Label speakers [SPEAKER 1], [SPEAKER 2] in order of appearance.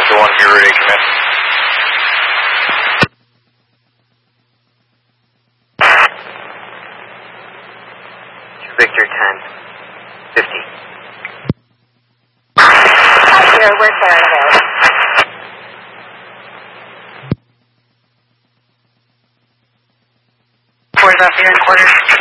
[SPEAKER 1] Victor 1, you're ready to commit.
[SPEAKER 2] Victor 10, 50.
[SPEAKER 3] Hi, Sierra, we're clearing it.
[SPEAKER 2] Quarters off here in quarters.